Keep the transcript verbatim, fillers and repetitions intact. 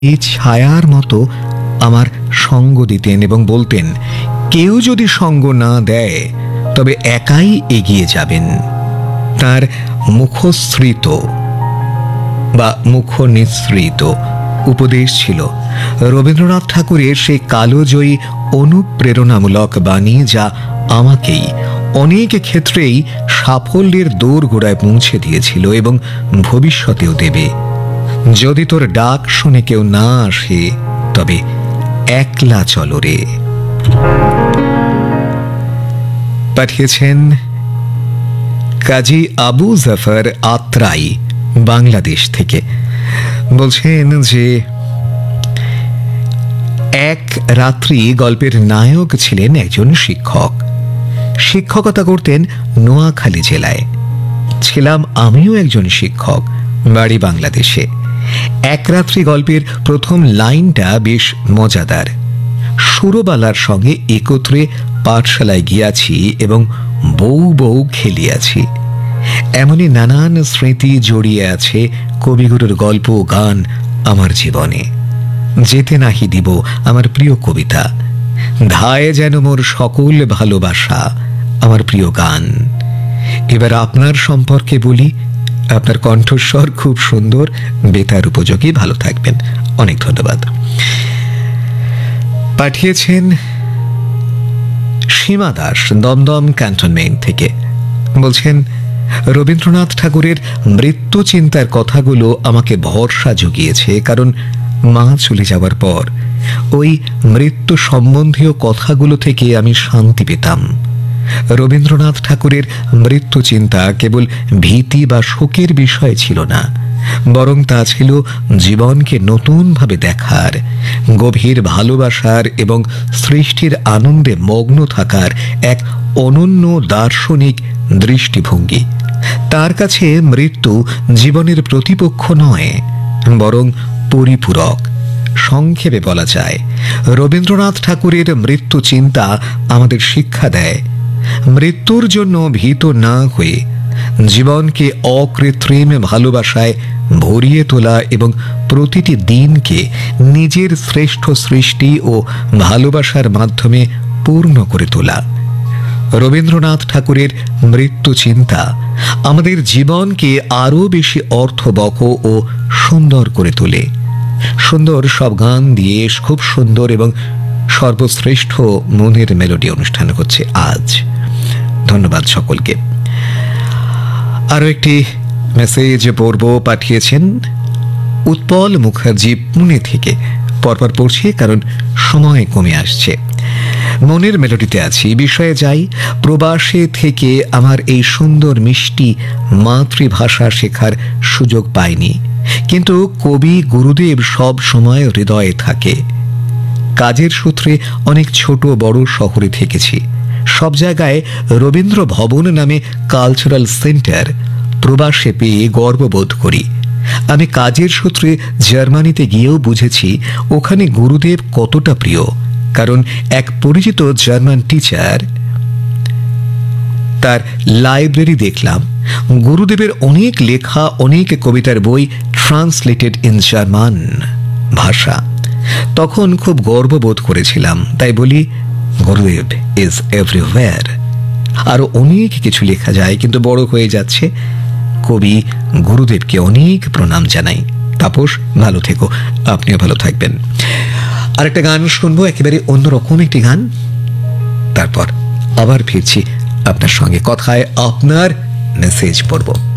এই ছায়ার মতো আমার সঙ্গ দিতেন এবং বলতেন, কেউ যদি সঙ্গ না দেয় তবে একাই এগিয়ে যাবেন। তার মুখশ্রিত বা মুখনিসৃত উপদেশ ছিল রবীন্দ্রনাথ ঠাকুরের সেই কালোজয়ী অনুপ্রেরণামূলক বাণী, যা আমাকেই অনেক ক্ষেত্রেই সাফল্যের দোরগোড়ায় পৌঁছে দিয়েছিল এবং ভবিষ্যতেও দেবে। যদি তোর ডাক শুনে কেউ না আসে তবে একলা চলো রে। পাঠিয়েছেন কাজী আবু জাফর আত্রাই, বাংলাদেশ থেকে। বলছেন যে এক রাত্রি গল্পের নায়ক ছিলেন একজন শিক্ষক। শিক্ষকতা করতেন নোয়াখালী জেলায়। ছিলাম আমিও একজন শিক্ষক, বাড়ি বাংলাদেশে। এক রাত্রি গল্পের প্রথম লাইনটা বেশ মজাদার। সুরবালার সঙ্গে একত্রে পাঠশালায় গিয়াছি এবং বউ বউ খেলিয়াছি। এমনই নানান স্মৃতি জড়িয়ে আছে কবিগুরুর গল্প ও গান আমার জীবনে। যেতে নাহি দিব আমার প্রিয় কবিতা, ধায় যেন মোর সকল ভালোবাসা আমার প্রিয় গান। এবার আপনার সম্পর্কে বলি। আপনার কণ্ঠস্বর খুব সুন্দর, বেতার উপযোগী। ভালো থাকবেন, অনেক ধন্যবাদ। পাঠিয়েছেন সীমা দাস, দমদম ক্যান্টনমেন্ট থেকে। বলছেন, রবীন্দ্রনাথ ঠাকুরের মৃত্যু চিন্তার কথাগুলো আমাকে ভরসা জুগিয়েছে, কারণ মা চলে যাওয়ার পর ওই মৃত্যু সম্বন্ধীয় কথাগুলো থেকে আমি শান্তি পেতাম। রবীন্দ্রনাথ ঠাকুরের মৃত্যু চিন্তা কেবল ভীতি বা শোকের বিষয় ছিল না, বরং তা ছিল জীবনকে নতুনভাবে দেখার, গভীর ভালোবাসার এবং সৃষ্টির আনন্দে মগ্ন থাকার এক অনন্য দার্শনিক দৃষ্টিভঙ্গি। তার কাছে মৃত্যু জীবনের প্রতিপক্ষ নয়, বরং পরিপূরক। সংক্ষেপে বলা যায়, রবীন্দ্রনাথ ঠাকুরের মৃত্যু চিন্তা আমাদের শিক্ষা দেয় মৃত্যুর জন্য ভীত না হয়ে জীবনকে অকৃত্রিম ভালোবাসায় ভরিয়ে তোলা এবং প্রতিটি দিনকে নিজের শ্রেষ্ঠ সৃষ্টি ও ভালোবাসার মাধ্যমে পূর্ণ করে তোলা। রবীন্দ্রনাথ ঠাকুরের মৃত্যু চিন্তা আমাদের জীবনকে আরো বেশি অর্থবহ ও সুন্দর করে তোলে। সুন্দর সব গান দিয়ে খুব সুন্দর এবং সর্বশ্রেষ্ঠ মনের মেলোডি অনুষ্ঠান হচ্ছে আজ। ধন্যবাদ সকলকে। আরো একটি মেসেজ পড়ব। পাঠিয়েছেন উৎপল মুখার্জি, পুনে থেকে। পরপর পড়ছি কারণ সময় কমে আসছে। মনের মেলোডিতে আছি, বিষয়ে যাই। প্রবাসে থেকে আমার এই সুন্দর মিষ্টি মাতৃভাষা শেখার সুযোগ পাইনি, কিন্তু কবি গুরুদেব সব সময় হৃদয়ে থাকে। কাজের সূত্রে অনেক ছোট বড় শহরে থেকেছি। সব জায়গায় রবীন্দ্র ভবন নামে কালচারাল সেন্টার প্রবাসে পেয়ে গর্ববোধ করি। আমি কাজের সূত্রে জার্মানিতে গিয়েও বুঝেছি ওখানে গুরুদেব কতটা প্রিয়, কারণ এক পরিচিত জার্মান টিচার, তার লাইব্রেরি দেখলাম গুরুদেবের অনেক লেখা, অনেক কবিতার বই ট্রান্সলেটেড ইন জার্মান ভাষা। তখন খুব গর্ববোধ করেছিলাম, তাই বলি গুরুদেব ইজ এভরিওয়্যার। আরো অনেক কিছু লেখা যায়, কিন্তু বড় হয়ে যাচ্ছে। কবি গুরুদেবকে অনেক প্রণাম জানাই। তাপস, ভালো থেকো, আপনিও ভালো থাকবেন। আরেকটা গান শুনবো, একেবারে অন্যরকম একটি গান। তারপর আবার ফিরছি আপনার সঙ্গে, কথায় আপনার মেসেজ পড়ব।